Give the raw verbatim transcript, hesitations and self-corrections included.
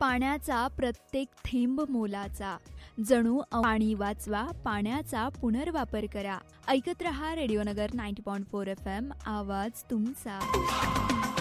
पाण्याचा प्रत्येक थेंब मोलाचा. जणू पाणी वाचवा, पाण्याचा पुनर्वापर करा. ऐकत रहा रेडिओ नगर नव्वद पॉईंट चार एफ एम, आवाज तुमचा.